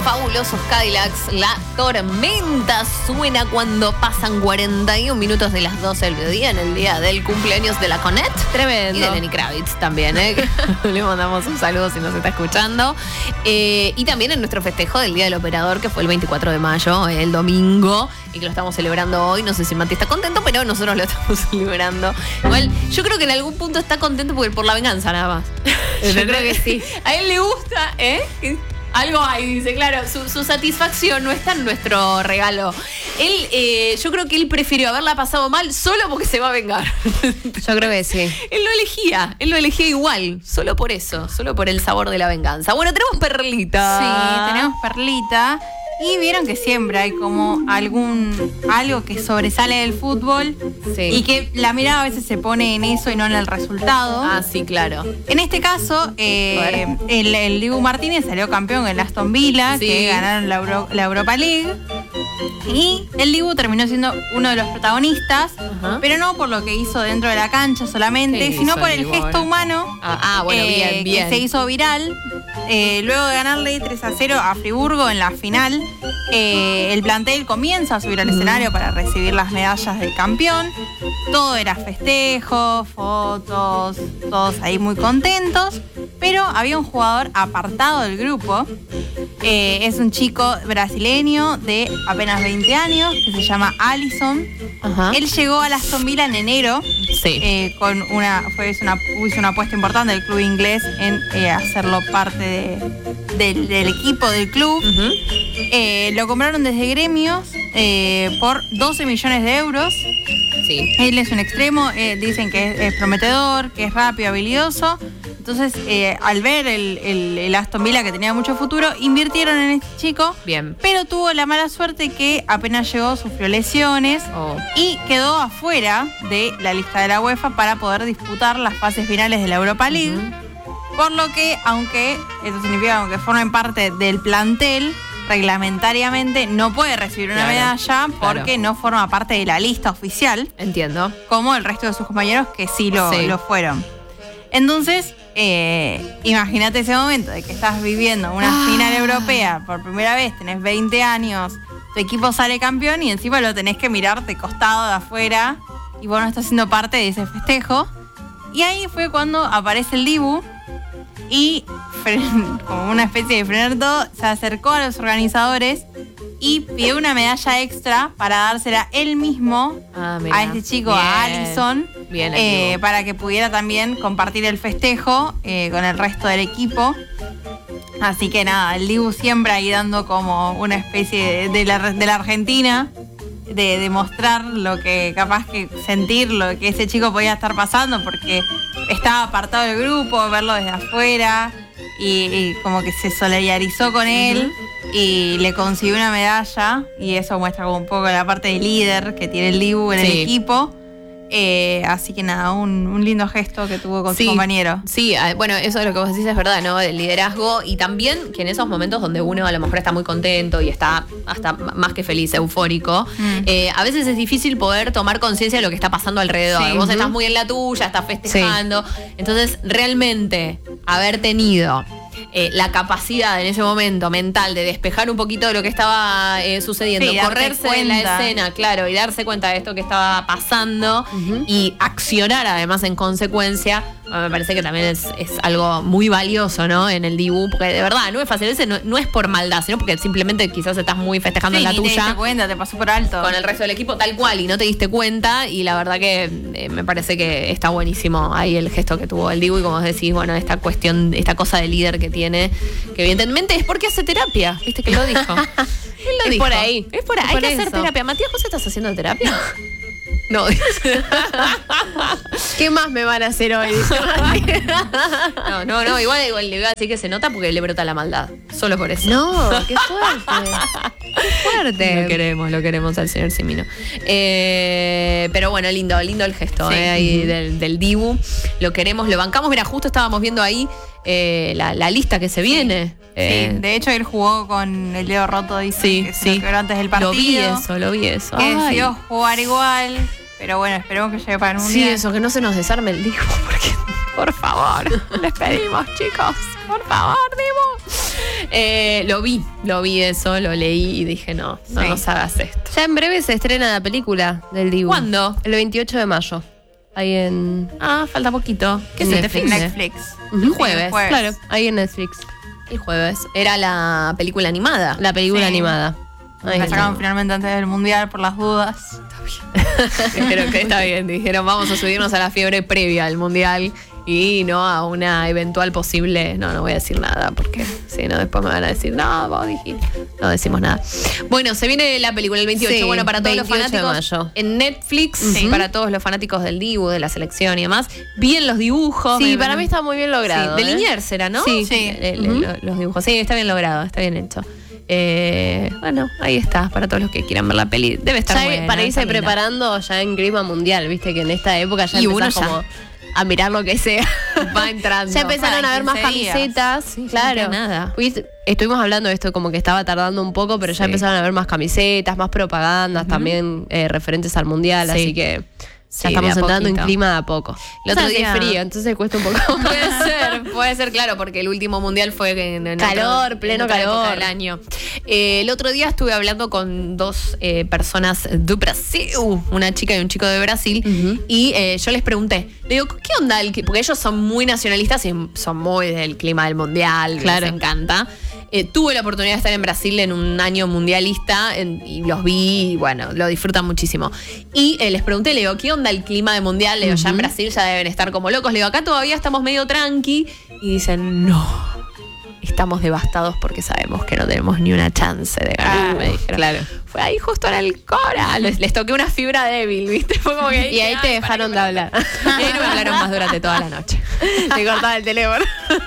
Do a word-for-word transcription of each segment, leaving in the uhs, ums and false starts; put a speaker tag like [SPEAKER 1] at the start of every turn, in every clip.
[SPEAKER 1] fabulosos Cadillacs. La tormenta suena cuando pasan cuarenta y un minutos de las doce del mediodía en el día del cumpleaños de la Conet.
[SPEAKER 2] Tremendo.
[SPEAKER 1] Y de Lenny Kravitz también, ¿eh? Le mandamos un saludo si nos está escuchando. Eh, y también en nuestro festejo del Día del Operador, que fue el veinticuatro de mayo, el domingo, y que lo estamos celebrando hoy. No sé si Mati está contento, pero nosotros lo estamos celebrando. Igual, yo creo que en algún punto está contento porque por la venganza nada más.
[SPEAKER 2] Yo creo que sí.
[SPEAKER 1] A él le gusta, ¿eh? Algo hay, dice, claro, su, su satisfacción no está en nuestro regalo. Él, eh, yo creo que él prefirió haberla pasado mal solo porque se va a vengar.
[SPEAKER 2] Yo creo que sí.
[SPEAKER 1] Él lo elegía, él lo elegía igual, solo por eso, solo por el sabor de la venganza. Bueno, tenemos Perlita.
[SPEAKER 3] Sí, tenemos Perlita. Y vieron que siempre hay como algún algo que sobresale del fútbol
[SPEAKER 1] Sí.
[SPEAKER 3] y que la mirada a veces se pone en eso y no en el resultado.
[SPEAKER 1] Ah, sí, claro.
[SPEAKER 3] En este caso, eh, el, el Dibu Martínez salió campeón en el Aston Villa,
[SPEAKER 1] Sí.
[SPEAKER 3] que ganaron la, Euro- la Europa League. Y el Dibu terminó siendo uno de los protagonistas,
[SPEAKER 1] Ajá.
[SPEAKER 3] pero no por lo que hizo dentro de la cancha solamente,
[SPEAKER 1] ¿Qué
[SPEAKER 3] sino
[SPEAKER 1] hizo
[SPEAKER 3] por
[SPEAKER 1] el
[SPEAKER 3] el
[SPEAKER 1] Dibu
[SPEAKER 3] gesto
[SPEAKER 1] ahora?
[SPEAKER 3] humano.
[SPEAKER 1] Ah, ah, bueno,
[SPEAKER 3] eh,
[SPEAKER 1] bien, bien.
[SPEAKER 3] Que se hizo viral. Eh, luego de ganarle tres a cero a Friburgo en la final, eh, el plantel comienza a subir al escenario para recibir las medallas del campeón. Todo era festejo, fotos, todos ahí muy contentos. Pero había un jugador apartado del grupo. Eh, es un chico brasileño de apenas veinte años que se llama Alisson.
[SPEAKER 1] Ajá.
[SPEAKER 3] Él llegó a la Aston Villa en enero.
[SPEAKER 1] Sí.
[SPEAKER 3] Eh, con una, fue hizo una, hizo una apuesta importante del club inglés en eh, hacerlo parte de- del, del equipo del club.
[SPEAKER 1] Ujú.
[SPEAKER 3] Eh, lo compraron desde gremios eh, por doce millones de euros.
[SPEAKER 1] Sí.
[SPEAKER 3] Él es un extremo, eh, dicen que es, es prometedor, que es rápido, habilidoso. Entonces, eh, al ver el, el- el Aston Villa que tenía mucho futuro, invirtieron en este chico.
[SPEAKER 1] Bien.
[SPEAKER 3] Pero tuvo la mala suerte que apenas llegó sufrió lesiones
[SPEAKER 1] Oh.
[SPEAKER 3] y quedó afuera de la lista de la UEFA para poder disputar las fases finales de la Europa League.
[SPEAKER 1] Ujú.
[SPEAKER 3] Por lo que, aunque esto significa aunque formen parte del plantel, reglamentariamente no puede recibir una
[SPEAKER 1] Claro,
[SPEAKER 3] medalla porque
[SPEAKER 1] claro.
[SPEAKER 3] no forma parte de la lista oficial,
[SPEAKER 1] Entiendo.
[SPEAKER 3] como el resto de sus compañeros que sí lo,
[SPEAKER 1] Sí.
[SPEAKER 3] lo fueron. Entonces, eh, imagínate ese momento de que estás viviendo una
[SPEAKER 1] Ah.
[SPEAKER 3] final europea por primera vez, tenés veinte años, tu equipo sale campeón y encima lo tenés que mirar de costado, de afuera, y vos no estás siendo parte de ese festejo. Y ahí fue cuando aparece el Dibu y, fren- como una especie de frenar todo, se acercó a los organizadores y pidió una medalla extra para dársela él mismo
[SPEAKER 1] Ah, mira.
[SPEAKER 3] a este chico, a
[SPEAKER 1] Bien.
[SPEAKER 3] Alisson,
[SPEAKER 1] Bien,
[SPEAKER 3] eh,
[SPEAKER 1] Dibu.
[SPEAKER 3] para que pudiera también compartir el festejo eh, con el resto del equipo. Así que nada, el Dibu siempre ahí dando como una especie de, de la, de la Argentina, de demostrar lo que capaz que sentir, lo que ese chico podía estar pasando, porque estaba apartado del grupo, verlo desde afuera, y, y como que se solidarizó con él y le consiguió una medalla, y eso muestra como un poco la parte de líder que tiene el Dibu en
[SPEAKER 1] Sí.
[SPEAKER 3] el equipo. Eh, así que nada, un, un lindo gesto que tuvo con
[SPEAKER 1] Sí.
[SPEAKER 3] su compañero.
[SPEAKER 1] Sí, ah, bueno, eso es lo que vos decís es verdad, ¿no? Del liderazgo y también que en esos momentos donde uno a lo mejor está muy contento y está hasta m- más que feliz, eufórico,
[SPEAKER 3] Mm.
[SPEAKER 1] eh, a veces es difícil poder tomar conciencia de lo que está pasando alrededor.
[SPEAKER 3] Sí.
[SPEAKER 1] Vos
[SPEAKER 3] Ujú.
[SPEAKER 1] estás muy en la tuya, estás festejando. Entonces, realmente haber tenido eh, la capacidad en ese momento mental de despejar un poquito de lo que estaba eh, sucediendo,
[SPEAKER 3] Sí, darte
[SPEAKER 1] correrse de la
[SPEAKER 3] cuenta.
[SPEAKER 1] escena, claro, y darse cuenta de esto que estaba pasando y accionar además en consecuencia, ah, me parece que también es, es algo muy valioso, ¿no? En el Dibu, porque de verdad no es fácil, a veces no, no es por maldad, sino porque simplemente quizás estás muy festejando
[SPEAKER 3] Sí,
[SPEAKER 1] en la
[SPEAKER 3] ni te
[SPEAKER 1] tuya
[SPEAKER 3] diste cuenta, te pasó por alto.
[SPEAKER 1] con el resto del equipo tal cual y no te diste cuenta, y la verdad que eh, me parece que está buenísimo ahí el gesto que tuvo el Dibu, y como vos decís, bueno, esta cuestión, esta cosa de líder que tiene, que evidentemente es porque hace terapia, viste que lo dijo. Él lo
[SPEAKER 2] Es
[SPEAKER 1] dijo.
[SPEAKER 2] por ahí.
[SPEAKER 1] Es por ahí,
[SPEAKER 2] Es
[SPEAKER 1] hay
[SPEAKER 2] por
[SPEAKER 1] que hacer
[SPEAKER 2] eso.
[SPEAKER 1] terapia. Matías, ¿vos estás haciendo terapia? No.
[SPEAKER 2] ¿Qué más me van a hacer hoy?
[SPEAKER 1] No, no, no, igual, igual le voy a decir que se nota porque le brota la maldad. Solo por eso.
[SPEAKER 2] No, qué fuerte. Qué fuerte.
[SPEAKER 1] Lo queremos, lo queremos al señor Simino. Eh, pero bueno, lindo, lindo el gesto
[SPEAKER 3] Sí.
[SPEAKER 1] eh, ahí del, del Dibu. Lo queremos, lo bancamos. Mira, justo estábamos viendo ahí eh, la, la lista que se viene. Eh,
[SPEAKER 3] Sí, de hecho él jugó con el dedo roto, dice
[SPEAKER 1] sí,
[SPEAKER 3] que se
[SPEAKER 1] sí.
[SPEAKER 3] lo quebró antes del partido.
[SPEAKER 1] Lo vi eso, lo vi eso.
[SPEAKER 3] Que
[SPEAKER 1] Ay.
[SPEAKER 3] decidió jugar igual, pero bueno, esperemos que llegue para el
[SPEAKER 1] Sí,
[SPEAKER 3] mundial.
[SPEAKER 1] eso, que no se nos desarme el Dibu, porque, por favor, les pedimos, chicos, por favor, Dibu. Eh, lo vi, lo vi eso, lo leí y dije, no, no
[SPEAKER 3] Sí.
[SPEAKER 1] nos hagas esto.
[SPEAKER 2] Ya en breve se estrena la película del Dibu.
[SPEAKER 1] ¿Cuándo?
[SPEAKER 2] El veintiocho de mayo. Ahí en...
[SPEAKER 1] Ah, falta poquito. ¿Qué
[SPEAKER 2] En
[SPEAKER 1] se te
[SPEAKER 2] Netflix.
[SPEAKER 1] finde?
[SPEAKER 3] Netflix.
[SPEAKER 1] El
[SPEAKER 3] Sí,
[SPEAKER 1] jueves.
[SPEAKER 3] el jueves.
[SPEAKER 2] Claro, ahí en Netflix.
[SPEAKER 1] El jueves. Era la película animada.
[SPEAKER 2] La película
[SPEAKER 3] Sí.
[SPEAKER 2] animada. Ahí
[SPEAKER 3] La
[SPEAKER 2] está.
[SPEAKER 3] sacaron finalmente antes del mundial por las dudas.
[SPEAKER 1] Creo que está bien. Dijeron, vamos a subirnos a la fiebre previa al mundial y no a una eventual posible. No, no voy a decir nada porque si no, después me van a decir, no, vos dijiste. No decimos nada. Bueno, se viene la película el veintiocho.
[SPEAKER 2] Sí,
[SPEAKER 1] bueno, para todos los
[SPEAKER 2] veintiocho de
[SPEAKER 1] fanáticos
[SPEAKER 2] mayo.
[SPEAKER 1] en Netflix,
[SPEAKER 2] Ujú.
[SPEAKER 1] para todos los fanáticos del Dibu, de la selección y demás. Bien los dibujos.
[SPEAKER 2] Sí,
[SPEAKER 1] me-
[SPEAKER 2] para
[SPEAKER 1] me-
[SPEAKER 2] mí está muy bien logrado.
[SPEAKER 1] Sí, de
[SPEAKER 2] ¿eh?
[SPEAKER 1] Liniers era, ¿no?
[SPEAKER 2] Sí.
[SPEAKER 3] Sí.
[SPEAKER 1] El- el-
[SPEAKER 2] Ujú.
[SPEAKER 1] lo- los dibujos. Sí, está bien logrado, está bien hecho. Eh, bueno, ahí está, para todos los que quieran ver la peli. Debe estar
[SPEAKER 2] Ya
[SPEAKER 1] buena,
[SPEAKER 2] para irse
[SPEAKER 1] está linda.
[SPEAKER 2] preparando ya en clima mundial, viste que en esta época ya
[SPEAKER 1] Y
[SPEAKER 2] empezás
[SPEAKER 1] uno ya-
[SPEAKER 2] como a mirar lo que sea.
[SPEAKER 1] Va entrando.
[SPEAKER 2] Ya empezaron
[SPEAKER 3] Para
[SPEAKER 2] a ver más
[SPEAKER 3] quince días.
[SPEAKER 2] camisetas.
[SPEAKER 1] Sí, ya
[SPEAKER 2] claro.
[SPEAKER 1] no queda nada.
[SPEAKER 2] Fuiste- Estuvimos hablando de esto como que estaba tardando un poco, pero ya
[SPEAKER 1] Sí.
[SPEAKER 2] empezaron a ver más camisetas, más propagandas también eh, referentes al mundial,
[SPEAKER 1] Sí.
[SPEAKER 2] así que
[SPEAKER 1] Sí,
[SPEAKER 2] ya
[SPEAKER 1] de
[SPEAKER 2] estamos
[SPEAKER 1] a
[SPEAKER 2] entrando en
[SPEAKER 1] poquito.
[SPEAKER 2] clima de a poco.
[SPEAKER 1] El
[SPEAKER 2] El
[SPEAKER 1] otro
[SPEAKER 2] otro día
[SPEAKER 1] día-
[SPEAKER 2] frío, entonces cuesta un poco más.
[SPEAKER 1] Puede ser, puede ser, claro, porque el último mundial fue en, en
[SPEAKER 2] Calor,
[SPEAKER 1] otra- en
[SPEAKER 2] pleno
[SPEAKER 1] otra época
[SPEAKER 2] calor.
[SPEAKER 1] del año. Eh, el otro día estuve hablando con dos eh, personas de Brasil, una chica y un chico de Brasil,
[SPEAKER 2] Ujú.
[SPEAKER 1] y eh, yo les pregunté, le digo, ¿qué onda? el cli-?" Porque ellos son muy nacionalistas y son muy del clima del mundial,
[SPEAKER 2] Claro.
[SPEAKER 1] les encanta. Eh, tuve la oportunidad de estar en Brasil en un año mundialista en- y los vi y bueno, lo disfrutan muchísimo. Y eh, les pregunté, le digo, ¿qué onda el clima de mundial? Le digo, ya en Brasil ya deben estar como locos. Le digo, acá todavía estamos medio tranqui. Y dicen, no, estamos devastados porque sabemos que no tenemos ni una chance de ganar.
[SPEAKER 3] Ah,
[SPEAKER 1] me dijeron.
[SPEAKER 2] claro.
[SPEAKER 1] Fue ahí justo en el Cora. Les, les toqué una fibra débil, ¿viste? Fue como que
[SPEAKER 2] Y ahí te
[SPEAKER 1] "Ay,
[SPEAKER 2] dejaron de
[SPEAKER 1] pará,
[SPEAKER 2] hablar.
[SPEAKER 1] pará". Y ahí no me hablaron más durante toda la noche.
[SPEAKER 2] Te cortaba el teléfono.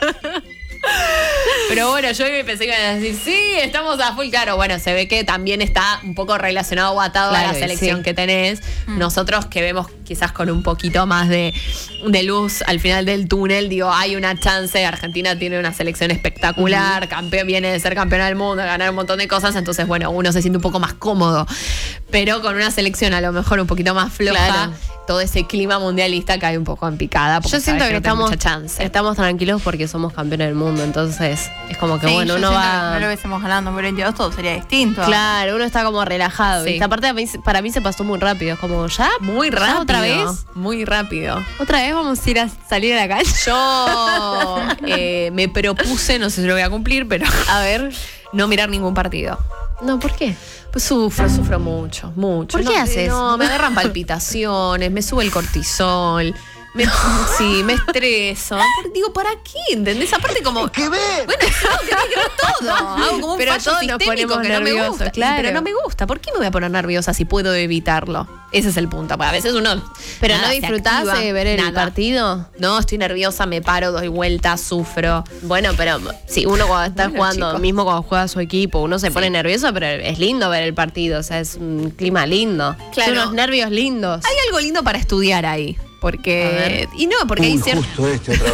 [SPEAKER 1] Pero bueno, yo pensé que iban a decir, sí, estamos a full. Claro, bueno, se ve que también está un poco relacionado o atado a
[SPEAKER 2] Claro,
[SPEAKER 1] la selección
[SPEAKER 2] sí.
[SPEAKER 1] que tenés. Nosotros que vemos quizás con un poquito más de, de luz al final del túnel, digo, hay una chance. Argentina tiene una selección espectacular, campeón, viene de ser campeona del mundo, a ganar un montón de cosas. Entonces, bueno, uno se siente un poco más cómodo. Pero con una selección a lo mejor un poquito más floja,
[SPEAKER 2] Claro.
[SPEAKER 1] todo ese clima mundialista cae un poco en picada. porque
[SPEAKER 2] Yo siento
[SPEAKER 1] sabes
[SPEAKER 2] que
[SPEAKER 1] no tenés
[SPEAKER 2] estamos,
[SPEAKER 1] mucha chance.
[SPEAKER 2] estamos tranquilos porque somos campeones del mundo, entonces es como que
[SPEAKER 3] Sí,
[SPEAKER 2] bueno,
[SPEAKER 3] yo
[SPEAKER 2] uno
[SPEAKER 3] siento que
[SPEAKER 2] va...
[SPEAKER 3] no lo hubiésemos ganado en veintidós, todo sería distinto.
[SPEAKER 2] Claro, uno está como relajado.
[SPEAKER 1] Sí.
[SPEAKER 2] ¿viste? Aparte, a mí- para mí se pasó muy rápido. Es como, ¿ya?
[SPEAKER 1] Muy
[SPEAKER 2] ¿Ya
[SPEAKER 1] rápido.
[SPEAKER 2] otra vez?
[SPEAKER 1] Muy rápido.
[SPEAKER 2] ¿Otra vez vamos a ir a salir a la calle?
[SPEAKER 1] Yo eh, me propuse, no sé si lo voy a cumplir, pero
[SPEAKER 2] A ver.
[SPEAKER 1] no mirar ningún partido.
[SPEAKER 2] No, ¿por qué?
[SPEAKER 1] Pues sufro, sufro mucho, mucho.
[SPEAKER 2] ¿Por
[SPEAKER 1] No,
[SPEAKER 2] qué haces?
[SPEAKER 1] No, me agarran palpitaciones, me sube el cortisol. Me, sí, me estreso. Porque digo, ¿para qué? ¿Entendés? Aparte como...
[SPEAKER 4] ¿Qué ver?
[SPEAKER 1] Bueno, es algo que tiene que ver todo. Hago como un
[SPEAKER 2] Pero
[SPEAKER 1] fallo
[SPEAKER 2] todos nos
[SPEAKER 1] sistémico
[SPEAKER 2] ponemos
[SPEAKER 1] que no me
[SPEAKER 2] nerviosos,
[SPEAKER 1] gusta.
[SPEAKER 2] claro.
[SPEAKER 1] Pero no me gusta. ¿Por qué me voy a poner nerviosa si puedo evitarlo? Ese es el punto. Porque a veces uno...
[SPEAKER 2] ¿Pero
[SPEAKER 1] nada,
[SPEAKER 2] no
[SPEAKER 1] se
[SPEAKER 2] disfrutás
[SPEAKER 1] activa,
[SPEAKER 2] de ver el
[SPEAKER 1] nada.
[SPEAKER 2] partido?
[SPEAKER 1] No, estoy nerviosa, me paro, doy vueltas, sufro.
[SPEAKER 2] Bueno, pero sí, uno cuando está
[SPEAKER 1] Bueno,
[SPEAKER 2] jugando,
[SPEAKER 1] chicos.
[SPEAKER 2] mismo cuando juega a su equipo, uno se
[SPEAKER 1] Sí.
[SPEAKER 2] pone nervioso, pero es lindo ver el partido, o sea, es un clima lindo.
[SPEAKER 1] Claro.
[SPEAKER 2] Son unos nervios lindos.
[SPEAKER 1] Hay algo lindo para estudiar ahí. Porque. Y no, porque hay
[SPEAKER 4] Uy,
[SPEAKER 1] cierto.
[SPEAKER 4] justo este otra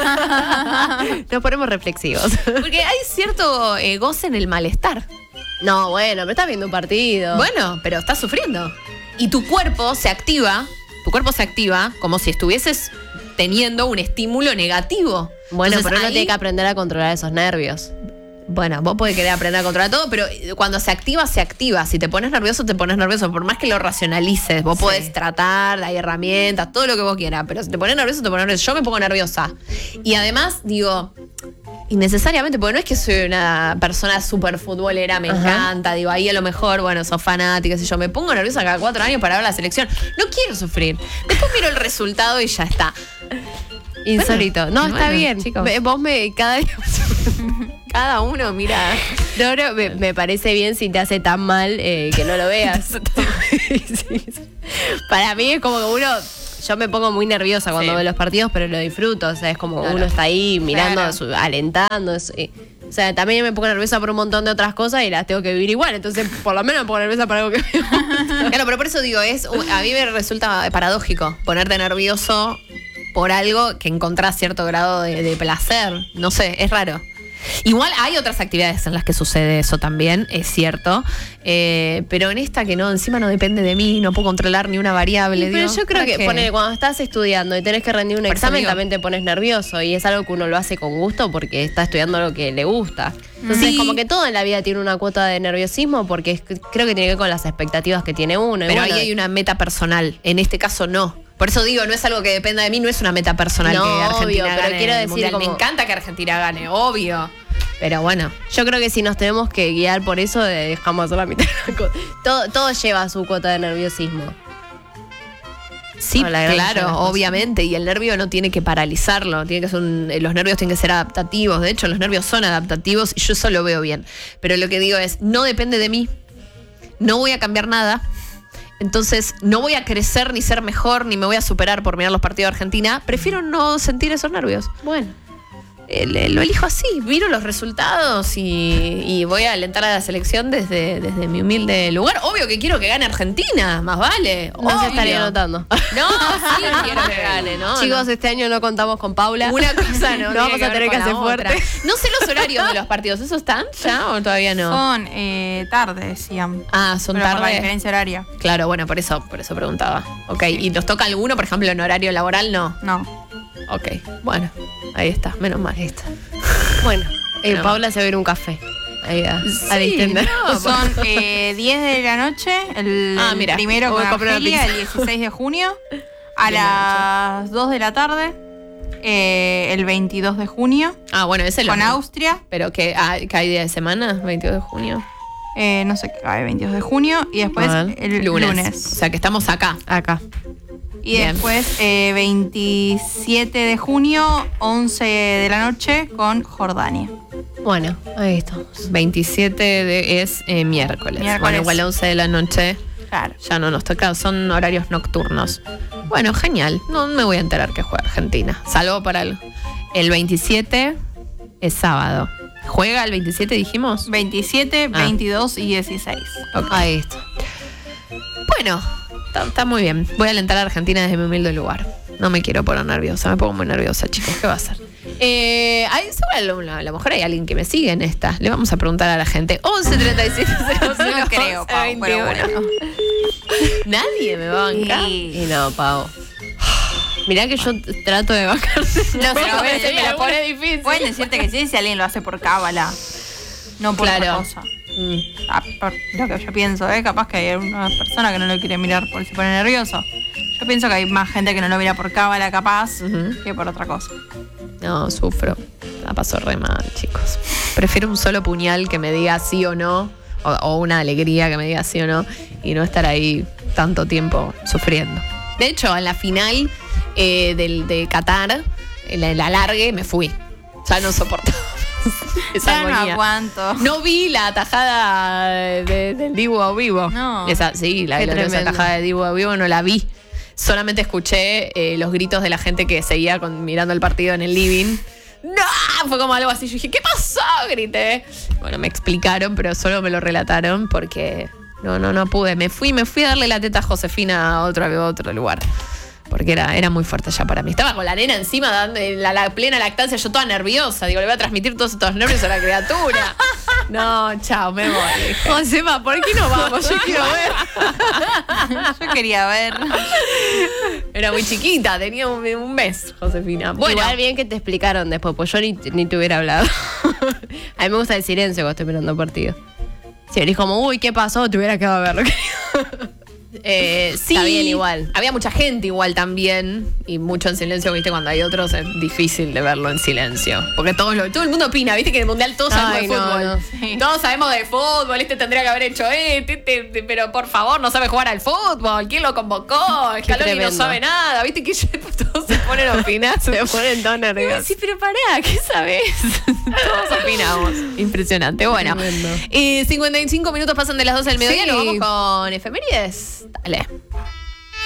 [SPEAKER 4] vez.
[SPEAKER 2] Nos ponemos reflexivos.
[SPEAKER 1] Porque hay cierto eh, goce en el malestar.
[SPEAKER 2] No, bueno, pero estás viendo un partido.
[SPEAKER 1] Bueno, pero estás sufriendo. Y tu cuerpo se activa, tu cuerpo se activa como si estuvieses teniendo un estímulo negativo.
[SPEAKER 2] Bueno,
[SPEAKER 1] Entonces,
[SPEAKER 2] pero uno
[SPEAKER 1] ahí-
[SPEAKER 2] tiene que aprender a controlar esos nervios.
[SPEAKER 1] Bueno, vos podés querer aprender a controlar todo, pero cuando se activa, se activa. Si te pones nervioso, te pones nervioso. Por más que lo racionalices, vos
[SPEAKER 2] Sí.
[SPEAKER 1] podés tratar, hay herramientas, todo lo que vos quieras. Pero si te pones nervioso, te pones nervioso. Yo me pongo nerviosa. Y además, digo, innecesariamente, porque no es que soy una persona súper futbolera, me
[SPEAKER 2] Ajá.
[SPEAKER 1] encanta. Digo, ahí a lo mejor, bueno, sos fanática, si yo me pongo nerviosa cada cuatro años para ver la selección. No quiero sufrir. Después miro el resultado y ya está.
[SPEAKER 2] Insólito. no, está
[SPEAKER 1] bueno,
[SPEAKER 2] bien.
[SPEAKER 1] chicos.
[SPEAKER 2] Ve- Vos me cada día.
[SPEAKER 1] Cada uno mira.
[SPEAKER 2] No, no, me, me parece bien si te hace tan mal eh, que no lo veas. Sí, sí. Para mí es como que uno. Yo me pongo muy nerviosa cuando
[SPEAKER 1] Sí.
[SPEAKER 2] veo los partidos, pero lo disfruto. O sea, es como
[SPEAKER 1] Claro.
[SPEAKER 2] uno está ahí mirando,
[SPEAKER 3] Claro.
[SPEAKER 2] su- alentando. es- eh, o sea, también me pongo nerviosa por un montón de otras cosas y las tengo que vivir igual. Entonces, por lo menos me pongo nerviosa por algo que me gusta.
[SPEAKER 1] Claro, pero por eso digo, es a mí me resulta paradójico ponerte nervioso por algo que encontrás cierto grado de, de placer. No sé, es raro. Igual hay otras actividades en las que sucede eso también, es cierto. Eh, pero en esta que no, encima no depende de mí, no puedo controlar ni una variable.
[SPEAKER 2] Sí, pero
[SPEAKER 1] digo,
[SPEAKER 2] yo creo
[SPEAKER 1] ¿para
[SPEAKER 2] que
[SPEAKER 1] qué?
[SPEAKER 2] ponele, cuando estás estudiando y tenés que rendir un
[SPEAKER 1] Por eso
[SPEAKER 2] examen,
[SPEAKER 1] digo.
[SPEAKER 2] también te pones nervioso. Y es algo que uno lo hace con gusto porque está estudiando lo que le gusta. Entonces,
[SPEAKER 1] Sí.
[SPEAKER 2] como que todo en la vida tiene una cuota de nerviosismo porque es- creo que tiene que ver con las expectativas que tiene uno. Y
[SPEAKER 1] Pero
[SPEAKER 2] bueno,
[SPEAKER 1] ahí hay una meta personal. En este caso no. Por eso digo, no es algo que dependa de mí, no es una meta personal
[SPEAKER 2] No,
[SPEAKER 1] que Argentina
[SPEAKER 2] obvio, pero
[SPEAKER 1] gane
[SPEAKER 2] quiero
[SPEAKER 1] el
[SPEAKER 2] decir
[SPEAKER 1] Mundial. Me
[SPEAKER 2] como-
[SPEAKER 1] encanta que Argentina gane, obvio. Pero bueno.
[SPEAKER 2] Yo creo que si nos tenemos que guiar por eso, eh, dejamos hacer la mitad de la cosa. Todo, todo lleva su cuota de nerviosismo.
[SPEAKER 1] Sí,
[SPEAKER 2] No, la gran
[SPEAKER 1] claro,
[SPEAKER 2] mayoría de las cosas.
[SPEAKER 1] obviamente. Y el nervio no tiene que paralizarlo. Tiene que ser un- los nervios tienen que ser adaptativos. De hecho, los nervios son adaptativos y yo eso lo veo bien. Pero lo que digo es, no depende de mí. No voy a cambiar nada. Entonces, no voy a crecer, ni ser mejor, ni me voy a superar por mirar los partidos de Argentina. Prefiero no sentir esos nervios.
[SPEAKER 2] Bueno.
[SPEAKER 1] Eh, le- lo elijo así, miro los resultados y, y voy a alentar a la selección desde, desde mi humilde lugar. Obvio que quiero que gane Argentina, más vale.
[SPEAKER 2] No se
[SPEAKER 1] obvio.
[SPEAKER 2] estaría notando.
[SPEAKER 1] No, sí quiero que gane, ¿no?
[SPEAKER 2] Chicos,
[SPEAKER 1] no.
[SPEAKER 2] este año no contamos con Paula.
[SPEAKER 1] Una cosa no,
[SPEAKER 2] No
[SPEAKER 1] tiene
[SPEAKER 2] vamos a
[SPEAKER 1] ver
[SPEAKER 2] tener que
[SPEAKER 1] con
[SPEAKER 2] hacer
[SPEAKER 1] la otra.
[SPEAKER 2] fuertes.
[SPEAKER 1] No sé los horarios de los partidos, ¿esos están ya o todavía no?
[SPEAKER 3] Son eh, tarde, decían.
[SPEAKER 1] Ah, son
[SPEAKER 3] Pero por la
[SPEAKER 1] tarde.
[SPEAKER 3] diferencia horaria.
[SPEAKER 1] Claro, bueno, por eso, por eso preguntaba. Ok, ¿y nos toca alguno, por ejemplo, en horario laboral? No.
[SPEAKER 3] No.
[SPEAKER 1] Ok, bueno, ahí está, menos mal. Ahí está.
[SPEAKER 2] Bueno, eh,
[SPEAKER 1] No.
[SPEAKER 2] Paula se va a ir un café. Ahí a, a
[SPEAKER 1] Sí,
[SPEAKER 2] distender.
[SPEAKER 1] no,
[SPEAKER 3] Son eh, diez de la noche, el,
[SPEAKER 1] Ah,
[SPEAKER 3] el
[SPEAKER 1] mira,
[SPEAKER 3] primero
[SPEAKER 1] voy
[SPEAKER 3] con
[SPEAKER 1] a comprar una
[SPEAKER 3] Argelia,
[SPEAKER 1] pizza.
[SPEAKER 3] el dieciséis de junio. A
[SPEAKER 1] diez de la
[SPEAKER 3] las dos de la tarde, eh, el veintidós de junio,
[SPEAKER 1] Ah, bueno, ese lo
[SPEAKER 3] con Austria.
[SPEAKER 1] ¿Pero que hay, que hay día de semana? ¿veintidós de junio?
[SPEAKER 3] Eh, no sé qué cae, veintidós de junio. Y después
[SPEAKER 2] A ver.
[SPEAKER 3] el
[SPEAKER 1] lunes.
[SPEAKER 3] lunes.
[SPEAKER 1] O sea que estamos acá.
[SPEAKER 2] Acá.
[SPEAKER 3] Y
[SPEAKER 1] Bien.
[SPEAKER 3] después eh, veintisiete de junio, once de la noche, con Jordania.
[SPEAKER 2] Bueno, ahí estamos.
[SPEAKER 1] veintisiete de, es eh, miércoles.
[SPEAKER 3] Miércoles.
[SPEAKER 1] Bueno, igual once de la noche
[SPEAKER 3] Claro.
[SPEAKER 1] ya no nos toca, son horarios nocturnos. Bueno, genial. No me voy a enterar que juega Argentina. Salvo para el, el veintisiete, es sábado. ¿Juega el veintisiete, dijimos?
[SPEAKER 3] veintisiete,
[SPEAKER 1] Ah.
[SPEAKER 3] veintidós y dieciséis.
[SPEAKER 1] Ok.
[SPEAKER 2] Ahí está.
[SPEAKER 1] Bueno, está, está muy bien. Voy a alentar a Argentina desde mi humilde lugar. No me quiero poner nerviosa, me pongo muy nerviosa, chicos. ¿Qué va a hacer? Eh, hay, seguro a lo mejor hay alguien que me sigue en esta. Le vamos a preguntar a la gente. once treinta y siete cero cero
[SPEAKER 3] No creo, Pau, pero
[SPEAKER 1] veintiuno. Nadie me va a bancar.
[SPEAKER 2] Y no, Pau. Mirá que yo t- trato de bajar.
[SPEAKER 3] No,
[SPEAKER 1] Pero
[SPEAKER 3] pero
[SPEAKER 1] a veces
[SPEAKER 3] pueden-
[SPEAKER 1] me la pone difícil.
[SPEAKER 3] Pueden decirte que sí si alguien lo hace por cábala. No por otra
[SPEAKER 1] Claro.
[SPEAKER 3] cosa.
[SPEAKER 1] Mm.
[SPEAKER 3] Ah, por lo que yo pienso, ¿eh? Capaz que hay una persona que no lo quiere mirar porque se pone nervioso. Yo pienso que hay más gente que no lo mira por cábala capaz
[SPEAKER 1] Ujú.
[SPEAKER 3] que por otra cosa.
[SPEAKER 1] No, sufro. La paso re mal, chicos. Prefiero un solo puñal que me diga sí o no, o, o una alegría que me diga sí o no, y no estar ahí tanto tiempo sufriendo. De hecho, en la final eh, del, de Qatar, en el alargue, me fui. Ya no soportaba esa
[SPEAKER 3] Ya no
[SPEAKER 1] agonía.
[SPEAKER 3] aguanto.
[SPEAKER 1] No vi la atajada de- del Dibu a vivo.
[SPEAKER 3] No.
[SPEAKER 1] Esa, sí, la
[SPEAKER 2] Qué
[SPEAKER 1] gloriosa
[SPEAKER 2] tremendo.
[SPEAKER 1] atajada de Dibu a vivo no la vi. Solamente escuché eh, los gritos de la gente que seguía con- mirando el partido en el living. ¡No! Fue como algo así. Yo dije, ¿qué pasó? Grité. Bueno, me explicaron, pero solo me lo relataron porque no, no, no pude. Me fui, me fui a darle la teta a Josefina a otro, a otro lugar. Porque era, era muy fuerte ya para mí. Estaba con la nena encima, dando la, la plena lactancia, yo toda nerviosa. Digo, le voy a transmitir todos estos nervios a la criatura. No, chao, me voy. dije.
[SPEAKER 2] Josefa, ¿por qué no vamos? Yo quiero ver.
[SPEAKER 3] Yo quería ver.
[SPEAKER 1] Era muy chiquita, tenía un, un mes, Josefina. Bueno,
[SPEAKER 2] Igual bien que te explicaron después, pues yo ni, ni te hubiera hablado. A mí me gusta el silencio cuando estoy mirando partido. Si venís como, uy, ¿qué pasó? Te hubiera quedado a verlo.
[SPEAKER 1] Eh, sí,
[SPEAKER 2] Está bien igual.
[SPEAKER 1] Había mucha gente igual también y mucho en silencio, viste, cuando hay otros es difícil de verlo en silencio. Porque todos lo, todo el mundo opina, viste que en el mundial todos sabemos
[SPEAKER 2] Ay,
[SPEAKER 1] de
[SPEAKER 2] no,
[SPEAKER 1] fútbol.
[SPEAKER 2] no.
[SPEAKER 3] Sí.
[SPEAKER 1] Todos sabemos de fútbol, este tendría que haber hecho este, este, este, pero por favor, no sabe jugar al fútbol, ¿quién lo convocó? Scaloni no
[SPEAKER 2] tremendo.
[SPEAKER 1] sabe nada, viste que todos se ponen a opinar.
[SPEAKER 2] Se ponen todos nerviosos.
[SPEAKER 1] Sí, pero pará, ¿qué sabés? Todos opinamos. Impresionante. Bueno,
[SPEAKER 2] Tremendo.
[SPEAKER 1] eh, cincuenta y cinco minutos pasan de las doce del mediodía,
[SPEAKER 2] Sí.
[SPEAKER 1] nos vamos con efemérides. Dale.